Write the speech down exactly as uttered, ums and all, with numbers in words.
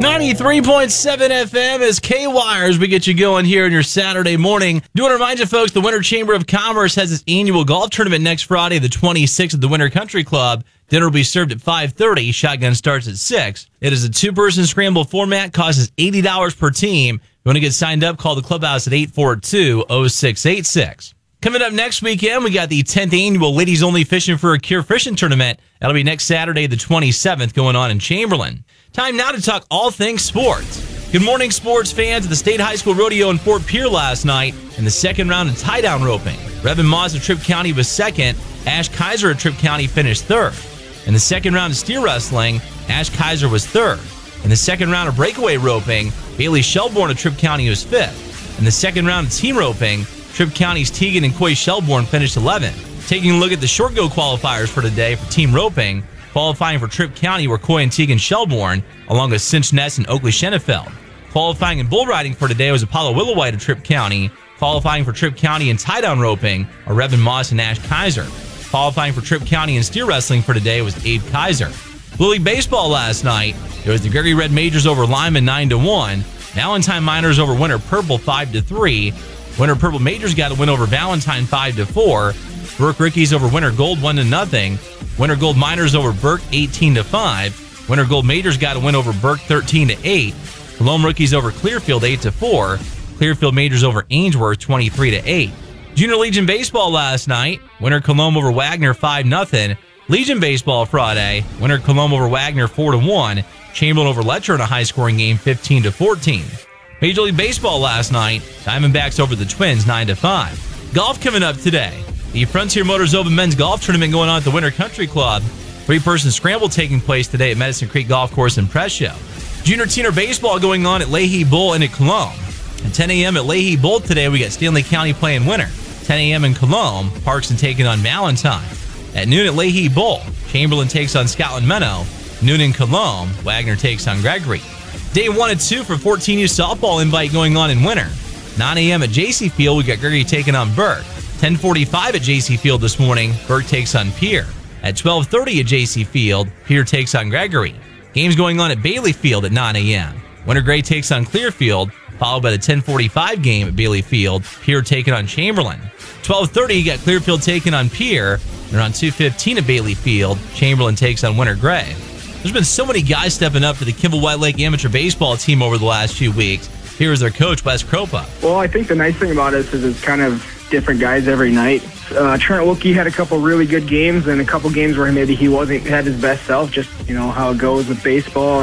ninety-three point seven F M is K-Wires. We get you going here on your Saturday morning. Do want to remind you, folks, the Winter Chamber of Commerce has its annual golf tournament next Friday, the twenty-sixth, at the Winter Country Club. Dinner will be served at five thirty. Shotgun starts at six. It is a two-person scramble format. Costs eighty dollars per team. If you want to get signed up, call the clubhouse at eight four two, oh six eight six. Coming up next weekend, we got the tenth annual Ladies Only Fishing for a Cure fishing tournament. That'll be next Saturday, the twenty-seventh, going on in Chamberlain. Time now to talk all things sports. Good morning, sports fans. At the State High School Rodeo in Fort Pierre last night, in the second round of tie-down roping, Revan Moss of Tripp County was second. Ash Kaiser of Tripp County finished third. In the second round of steer wrestling, Ash Kaiser was third. In the second round of breakaway roping, Bailey Shelbourne of Tripp County was fifth. In the second round of team roping, Tripp County's Tegan and Coy Shelbourne finished eleventh. Taking a look at the short go qualifiers for today for team roping, qualifying for Tripp County were Coy and Tegan Shelbourne, along with Cinch Ness and Oakley Schenefeld. Qualifying in bull riding for today was Apollo Willowhite of Tripp County. Qualifying for Tripp County in tie-down roping are Revan Moss and Ash Kaiser. Qualifying for Tripp County in steer wrestling for today was Abe Kaiser. Little League Baseball last night, it was the Gregory Red Majors over Lyman nine to one. Valentine Miners over Winter Purple five to three. Winter Purple Majors got a win over Valentine five to four. Burke Rookies over Winter Gold one to nothing. Winter Gold Miners over Burke eighteen to five. Winter Gold Majors got a win over Burke thirteen to eight. Cologne Rookies over Clearfield eight to four. Clearfield Majors over Ainsworth twenty-three to eight. Junior Legion Baseball last night, Winter Cologne over Wagner five nothing. Legion Baseball Friday, Winter Cologne over Wagner four to one. Chamberlain over Letcher in a high-scoring game fifteen to fourteen. Major League Baseball last night, Diamondbacks over the Twins nine to five. Golf coming up today. The Frontier Motors Open Men's Golf Tournament going on at the Winter Country Club. Three-person scramble taking place today at Medicine Creek Golf Course in Prescio. Junior Teener Baseball going on at Leahy Bull and at Cologne. At ten a.m. at Leahy Bull today, we got Stanley County playing Winter. ten a.m. in Cologne, Parkson taking on Valentine. At noon at Leahy Bull, Chamberlain takes on Scotland Meadow. Noon in Cologne, Wagner takes on Gregory. Day one and two for fourteen U softball invite going on in Winter. nine a.m. at J C Field, we got Gregory taking on Burke. ten forty-five at J C Field this morning, Burke takes on Pierre. At twelve thirty at J C Field, Pierre takes on Gregory. Games going on at Bailey Field at nine a.m. Winter Gray takes on Clearfield, followed by the ten forty-five game at Bailey Field, Pierre taking on Chamberlain. twelve thirty, you got Clearfield taking on Pierre. And around two fifteen at Bailey Field, Chamberlain takes on Winter Gray. There's been so many guys stepping up for the Kimball White Lake Amateur Baseball team over the last few weeks. Here is their coach, Wes Kropa. Well, I think the nice thing about it is it's kind of different guys every night. Uh, Trent Wilkie had a couple really good games and a couple games where maybe he wasn't had his best self, just, you know, how it goes with baseball.